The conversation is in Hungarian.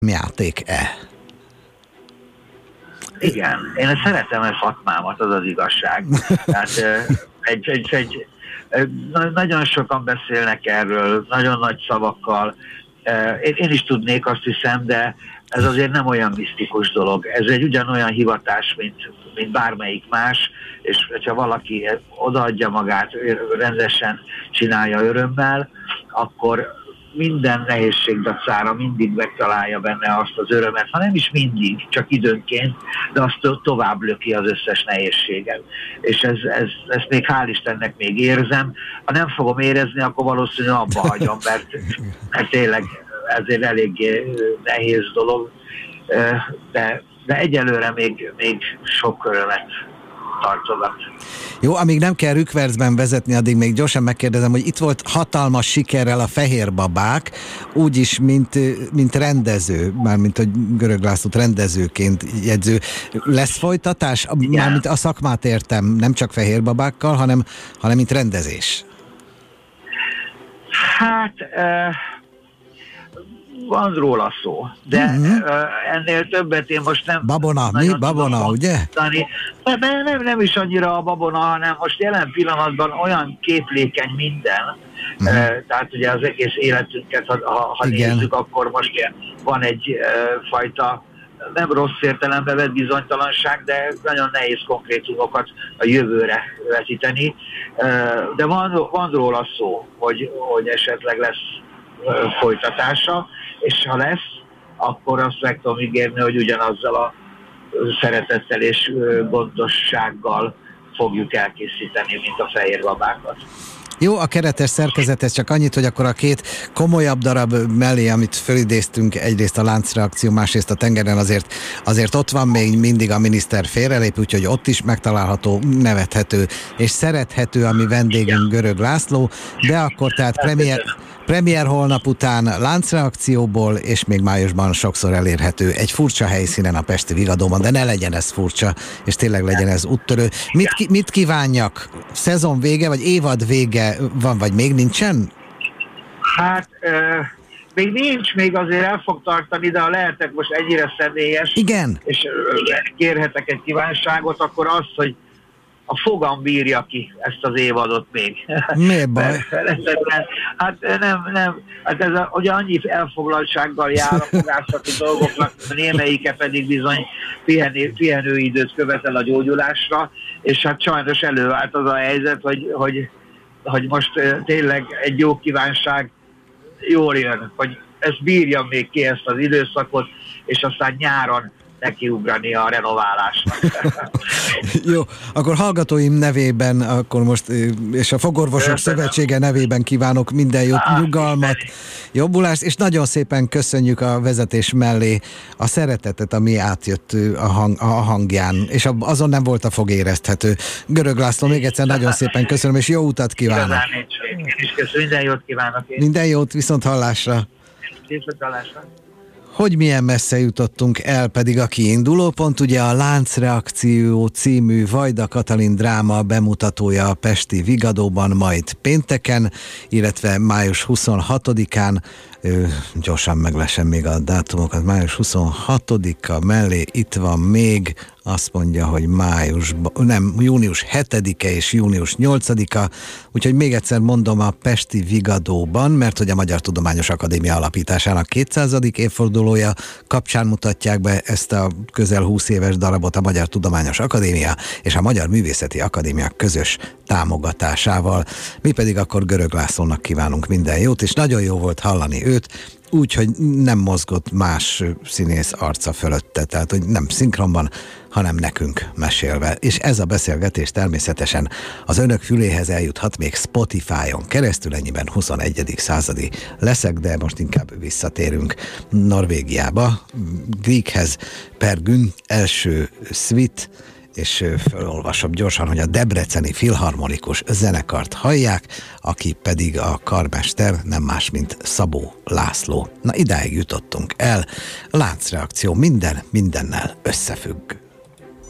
játék-e? Igen, én szeretem a szakmámat, az az igazság. Tehát nagyon sokan beszélnek erről, nagyon nagy szavakkal. Én is tudnék, azt hiszem, de ez azért nem olyan misztikus dolog. Ez egy ugyanolyan hivatás, mint bármelyik más, és ha valaki odaadja magát, rendesen csinálja örömmel, akkor minden nehézség dacára mindig megtalálja benne azt az örömet, ha nem is mindig, csak időnként, de azt tovább löki az összes nehézséget. És ezt még hál' Istennek még érzem. Ha nem fogom érezni, akkor valószínűleg abba hagyom, mert tényleg ez egy eléggé nehéz dolog, de egyelőre még sok örömet tartogat. Jó, amíg nem kell rükvercben vezetni, addig még gyorsan megkérdezem, hogy itt volt hatalmas sikerrel a Fehér Babák, úgyis, mint rendező, mármint, hogy Görög Lászlót rendezőként jegyző. Lesz folytatás? Mármint a szakmát értem, nem csak Fehér Babákkal, hanem mint rendezés. Hát... van róla szó, de ennél többet én most nem... Babona, mi? Babona, ugye? Nem is annyira a babona, hanem most jelen pillanatban olyan képlékeny minden, tehát ugye az egész életünket, ha nézzük, akkor most van egy fajta, nem rossz értelembe vett bizonytalanság, de nagyon nehéz konkrétumokat a jövőre vetíteni, de van róla szó, hogy esetleg lesz folytatása, és ha lesz, akkor azt meg tudom ígérni, hogy ugyanazzal a szeretettel és gondossággal fogjuk elkészíteni, mint a Fehér Babákat. Jó, a keretes szerkezethez csak annyit, hogy akkor a két komolyabb darab mellé, amit fölidéztünk, egyrészt a láncreakció, másrészt a tengeren, azért ott van még mindig a miniszter félrelép, úgyhogy ott is megtalálható, nevethető és szerethető a mi vendégünk Görög László, de akkor tehát premier holnap után láncreakcióból, és még májusban sokszor elérhető egy furcsa helyszínen a Pesti Vigadóban, de ne legyen ez furcsa, és tényleg legyen ez úttörő. Mit kívánjak? Szezon vége, vagy évad vége van, vagy még nincsen? Hát, még nincs, még azért el fog tartani, de ha lehetek most ennyire személyes, igen, és kérhetek egy kívánságot, akkor az, hogy a fogam bírja ki ezt az évadot még. Miért baj? Hát nem. Hát ez ugye annyi elfoglaltsággal jár a fogászati dolgoknak, némelyike pedig bizony pihenőidőt követel a gyógyulásra, és hát sajnos előállt az a helyzet, hogy most tényleg egy jó kívánság jól jön, hogy ezt bírjam még ki ezt az időszakot, és aztán nyáron nekiugrani a renoválásnak. Jó, akkor hallgatóim nevében, akkor most, és a Fogorvosok Szövetsége nevében kívánok minden jót, nyugalmat, jobbulást, és nagyon szépen köszönjük a vezetés mellé a szeretetet, ami átjött a hangján, és azon nem volt a fog érezthető. Görög László, még egyszer nagyon szépen köszönöm, és jó utat kívánok! Én is köszönöm, minden jót kívánok! Minden jót, viszont hallásra! Viszont hallásra! Hogy milyen messze jutottunk el, pedig a kiindulópont, ugye a Láncreakció című Vajda Katalin dráma bemutatója a Pesti Vigadóban majd pénteken, illetve május 26-án, gyorsan meglesem még a dátumokat, május 26-a mellé itt van még, azt mondja, hogy június 7-e és június 8-a, úgyhogy még egyszer mondom, a Pesti Vigadóban, mert hogy a Magyar Tudományos Akadémia alapításának 200. évfordulója kapcsán mutatják be ezt a közel 20 éves darabot a Magyar Tudományos Akadémia és a Magyar Művészeti Akadémia közös támogatásával. Mi pedig akkor Görög Lászlónak kívánunk minden jót, és nagyon jó volt hallani őt, úgy, hogy nem mozgott más színész arca fölötte, tehát hogy nem szinkronban, hanem nekünk mesélve. És ez a beszélgetés természetesen az önök füléhez eljuthat még Spotify-on keresztül, ennyiben 21. századi leszek, de most inkább visszatérünk Norvégiába, Grieghez, Per Gynt első suite, és felolvasom gyorsan, hogy a Debreceni Filharmonikus Zenekart hallják, aki pedig a karmester nem más, mint Szabó László. Na, idáig jutottunk el. Láncreakció, minden mindennel összefügg.